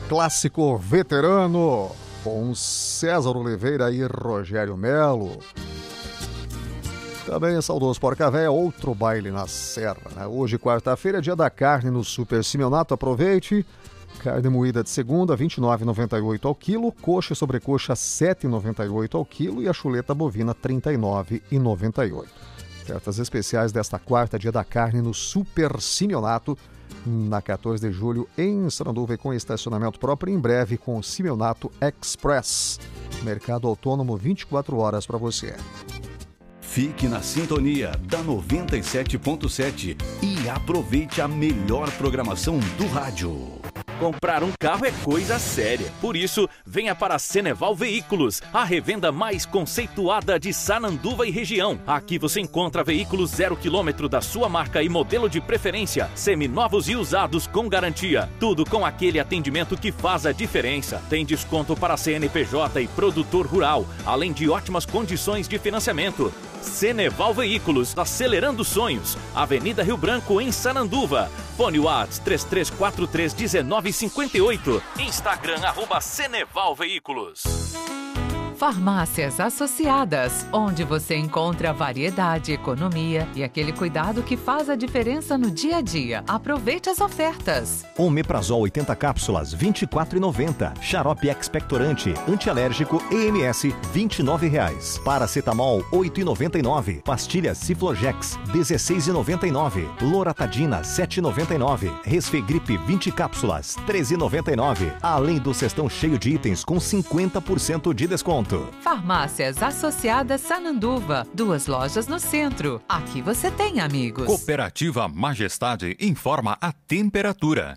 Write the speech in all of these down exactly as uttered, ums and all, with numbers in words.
clássico veterano com César Oliveira e Rogério Melo. Também saudoso Porca Véia, outro baile na serra, né? Hoje, quarta-feira, dia da carne no Super Simeonato. Aproveite. Carne moída de segunda, vinte e nove reais e noventa e oito centavos ao quilo. Coxa e sobrecoxa, sete reais e noventa e oito centavos ao quilo. E a chuleta bovina, trinta e nove reais e noventa e oito centavos. Ofertas especiais desta quarta, dia da carne no Super Simeonato, na quatorze de julho, em Saranduva, e com estacionamento próprio, em breve com o Simeonato Express. Mercado autônomo, vinte e quatro horas para você. Fique na sintonia da noventa e sete ponto sete e aproveite a melhor programação do rádio. Comprar um carro é coisa séria. Por isso, venha para a Ceneval Veículos, a revenda mais conceituada de Sananduva e região. Aqui você encontra veículos zero quilômetro da sua marca e modelo de preferência, seminovos e usados com garantia. Tudo com aquele atendimento que faz a diferença. Tem desconto para C N P J e produtor rural, além de ótimas condições de financiamento. Ceneval Veículos, acelerando sonhos. Avenida Rio Branco, em Sananduva. Fone WhatsApp três três quatro três um nove cinco oito. Instagram, arroba Ceneval Veículos. Farmácias Associadas, onde você encontra variedade, economia e aquele cuidado que faz a diferença no dia a dia. Aproveite as ofertas. Omeprazol oitenta cápsulas, vinte e quatro reais e noventa centavos. Xarope expectorante, antialérgico E M S, vinte e nove reais. Paracetamol, oito reais e noventa e nove centavos. Pastilhas Ciflogex, dezesseis reais e noventa e nove centavos. Loratadina, sete reais e noventa e nove centavos. Resfegripe, vinte cápsulas, treze reais e noventa e nove centavos. Além do cestão cheio de itens com cinquenta por cento de desconto. Farmácias Associadas Sananduva, duas lojas no centro. Aqui você tem, amigos. Cooperativa Majestade informa a temperatura.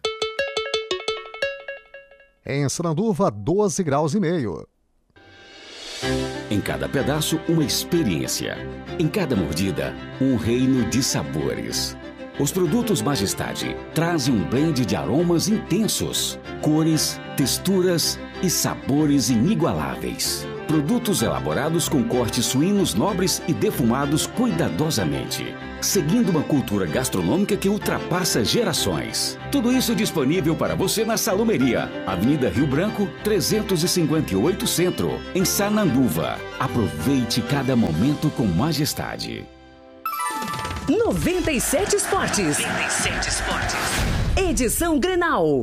Em Sananduva, doze graus e meio. Em cada pedaço, uma experiência. Em cada mordida, um reino de sabores. Os produtos Majestade trazem um blend de aromas intensos, cores, texturas e sabores inigualáveis. Produtos elaborados com cortes suínos nobres e defumados cuidadosamente, seguindo uma cultura gastronômica que ultrapassa gerações. Tudo isso disponível para você na Salumeria, Avenida Rio Branco, trezentos e cinquenta e oito Centro, em Sananduva. Aproveite cada momento com Majestade. noventa e sete Esportes. noventa e sete Esportes. Edição Grenal.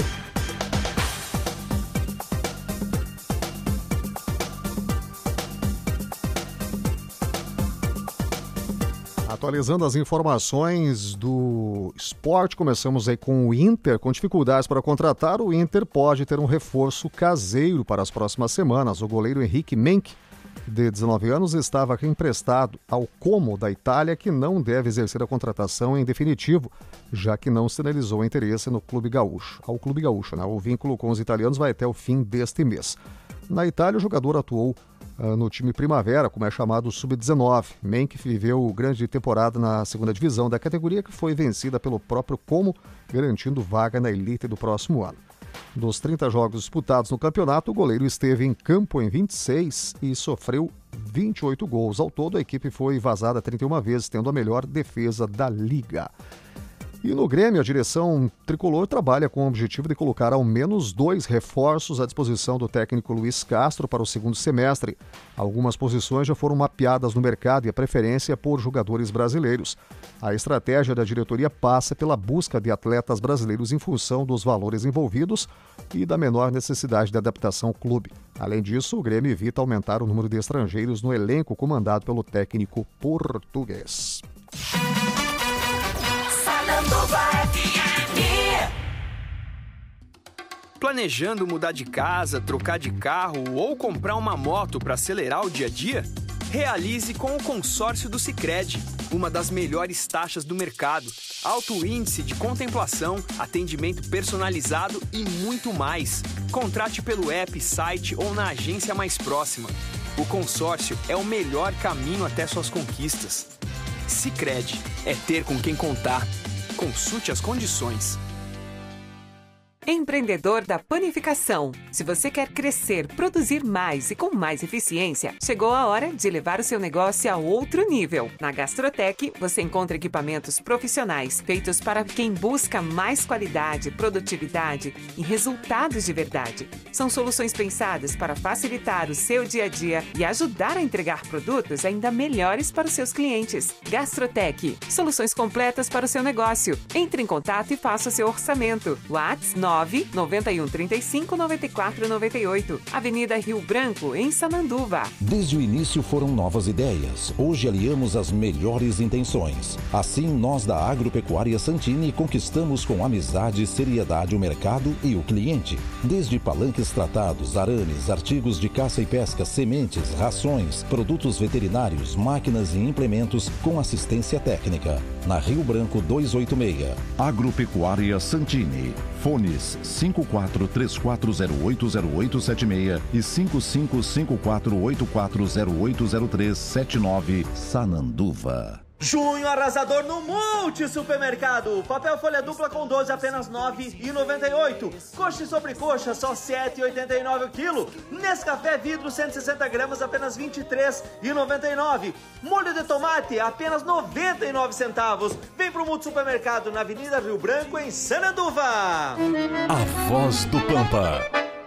Atualizando as informações do esporte, começamos aí com o Inter. Com dificuldades para contratar, o Inter pode ter um reforço caseiro para as próximas semanas. O goleiro Henrique Menck, de dezenove anos, estava emprestado ao Como da Itália, que não deve exercer a contratação em definitivo, já que não sinalizou interesse no Clube Gaúcho. Ao Clube Gaúcho, né? O vínculo com os italianos vai até o fim deste mês. Na Itália, o jogador atuou uh, no time Primavera, como é chamado, sub dezenove. Menck viveu grande temporada na segunda divisão da categoria, que foi vencida pelo próprio Como, garantindo vaga na elite do próximo ano. Dos trinta jogos disputados no campeonato, o goleiro esteve em campo em vinte e seis e sofreu vinte e oito gols. Ao todo, a equipe foi vazada trinta e uma vezes, tendo a melhor defesa da liga. E no Grêmio, a direção tricolor trabalha com o objetivo de colocar ao menos dois reforços à disposição do técnico Luiz Castro para o segundo semestre. Algumas posições já foram mapeadas no mercado e a preferência é por jogadores brasileiros. A estratégia da diretoria passa pela busca de atletas brasileiros em função dos valores envolvidos e da menor necessidade de adaptação ao clube. Além disso, o Grêmio evita aumentar o número de estrangeiros no elenco comandado pelo técnico português. Planejando mudar de casa, trocar de carro ou comprar uma moto para acelerar o dia a dia? Realize com o consórcio do Sicredi, uma das melhores taxas do mercado, alto índice de contemplação, atendimento personalizado e muito mais. Contrate pelo app, site ou na agência mais próxima. O consórcio é o melhor caminho até suas conquistas. Sicredi é ter com quem contar. Consulte as condições. empreendedor da panificação. Se você quer crescer, produzir mais e com mais eficiência, chegou a hora de levar o seu negócio a outro nível. Na Gastrotec, você encontra equipamentos profissionais feitos para quem busca mais qualidade, produtividade e resultados de verdade. São soluções pensadas para facilitar o seu dia a dia e ajudar a entregar produtos ainda melhores para os seus clientes. Gastrotec, soluções completas para o seu negócio. Entre em contato e faça o seu orçamento. WhatsApp nove nove um três cinco nove quatro nove oito. Avenida Rio Branco, em Sananduva. Desde o início foram novas ideias. Hoje aliamos as melhores intenções. Assim, nós da Agropecuária Santini conquistamos com amizade e seriedade o mercado e o cliente. Desde palanques tratados, arames, artigos de caça e pesca, sementes, rações, produtos veterinários, máquinas e implementos com assistência técnica. Na Rio Branco duzentos e oitenta e seis. Agropecuária Santini. Fones cinco quatro três quatro zero oito zero oito sete seis e cinco cinco cinco quatro oito quatro zero oito zero três sete nove, Sananduva. Junho arrasador no Multi Supermercado. Papel folha dupla com doze apenas nove reais e noventa e oito centavos. Coxa e sobrecoxa só sete reais e oitenta e nove centavos o quilo. Nescafé vidro cento e sessenta gramas apenas vinte e três reais e noventa e nove centavos. Molho de tomate apenas noventa e nove centavos. Vem pro Multi Supermercado na Avenida Rio Branco em Sananduva. A Voz do Pampa.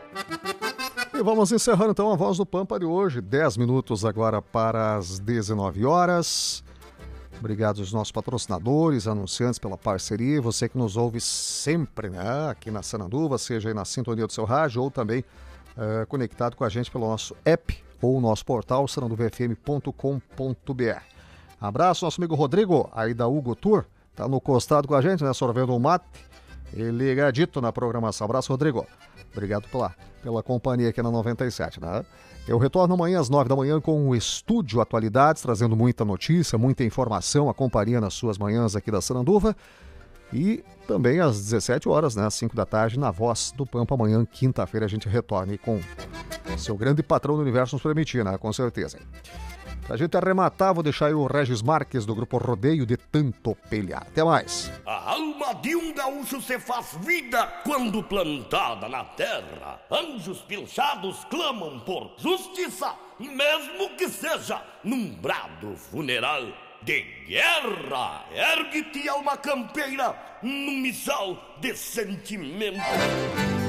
E vamos encerrando então a Voz do Pampa de hoje. dez minutos agora para as dezenove horas. Obrigado aos nossos patrocinadores, anunciantes pela parceria. Você que nos ouve sempre, né, aqui na Sananduva, seja aí na sintonia do seu rádio ou também uh, conectado com a gente pelo nosso app ou o nosso portal sananduva f m ponto com ponto b r. Abraço, nosso amigo Rodrigo, aí da Hugo Tour, tá no costado com a gente, né, sorvendo um mate e ligadito na programação. Abraço, Rodrigo. Obrigado pela, pela companhia aqui na noventa e sete, né? Eu retorno amanhã às nove da manhã com o Estúdio Atualidades, trazendo muita notícia, muita informação, acompanhando as suas manhãs aqui da Sananduva. E também às dezessete horas, né, às cinco da tarde, na Voz do Pampa, amanhã, quinta-feira, a gente retorna aí com o seu grande patrão do universo nos permitir, né, com certeza. Pra gente arrematar, vou deixar aí o Regis Marques do Grupo Rodeio de Tanto Pelhar. Até mais. A alma de um gaúcho se faz vida quando plantada na terra. Anjos pilchados clamam por justiça, mesmo que seja num brado funeral de guerra. Ergue-te, alma campeira, num missal de sentimento.